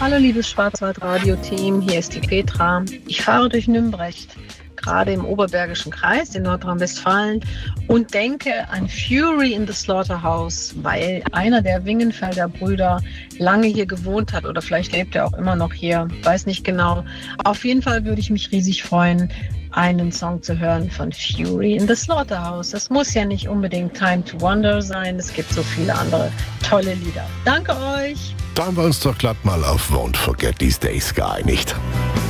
Hallo liebes Schwarzwaldradio-Team, hier ist die Petra. Ich fahre durch Nümbrecht, gerade im Oberbergischen Kreis in Nordrhein-Westfalen und denke an Fury in the Slaughterhouse, weil einer der Wingenfelder Brüder lange hier gewohnt hat oder vielleicht lebt er auch immer noch hier, weiß nicht genau. Auf jeden Fall würde ich mich riesig freuen, einen Song zu hören von Fury in the Slaughterhouse. Das muss ja nicht unbedingt Time to Wonder sein, es gibt so viele andere tolle Lieder. Danke euch! Da haben wir uns doch glatt mal auf Won't Forget These Days geeinigt.